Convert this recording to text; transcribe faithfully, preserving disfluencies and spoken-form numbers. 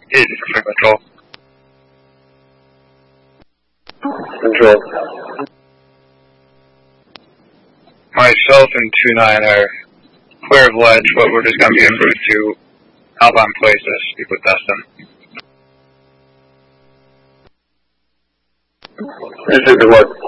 Is for control. Control. Myself and two nine are clear of ledge, but we're just going to be en route to Alpine Place to speak with Dustin. Is it the what?